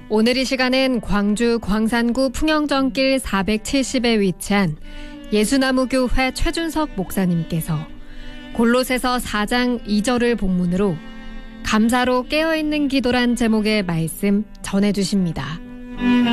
오늘 이 시간은 광주 광산구 풍영정길 470에 위치한 예수나무교회 최준석 목사님께서 골로새서 4장 2절을 본문으로 감사로 깨어있는 기도란 제목의 말씀 전해주십니다.